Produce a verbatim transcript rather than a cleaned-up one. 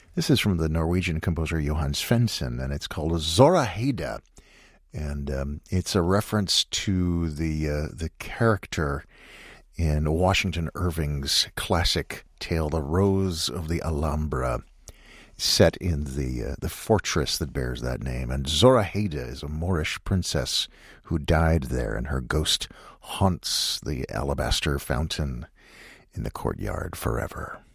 This is from the Norwegian composer Johan Svensson, and it's called Zoraheda. And um, it's a reference to the uh, the character in Washington Irving's classic tale, The Rose of the Alhambra, set in the uh, the fortress that bears that name. And Zoraheda is a Moorish princess who died there, and her ghost haunts the alabaster fountain in the courtyard forever.